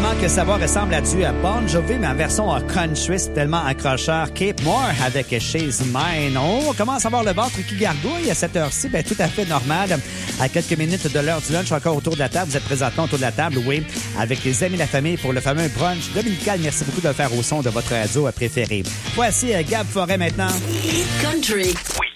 tellement que ça va ressemble à du Bon Jovi, mais en version country, c'est tellement accrocheur. Kate Moore avec She's Mine. On commence à voir le ventre qui gargouille à cette heure-ci, tout à fait normal. À quelques minutes de l'heure du lunch, encore autour de la table. Vous êtes présentement autour de la table, oui, avec les amis de la famille pour le fameux brunch dominical. Merci beaucoup de le faire au son de votre radio préférée. Voici Gab Forêt maintenant. Country. We